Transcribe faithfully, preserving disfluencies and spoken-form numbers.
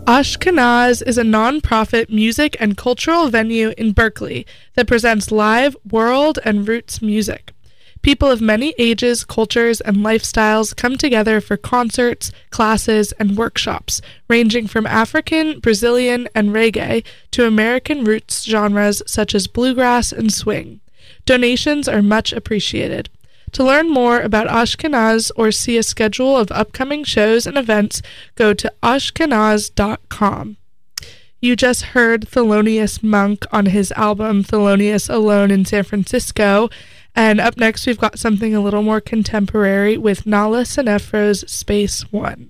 Ashkenaz is a non-profit music and cultural venue in Berkeley that presents live, world, and roots music. People of many ages, cultures, and lifestyles come together for concerts, classes, and workshops, ranging from African, Brazilian, and reggae to American roots genres such as bluegrass and swing. Donations are much appreciated. To learn more about Ashkenaz or see a schedule of upcoming shows and events, go to ashkenaz dot com. You just heard Thelonious Monk on his album Thelonious Alone in San Francisco, and up next we've got something a little more contemporary with Nala Sinefro's Space One.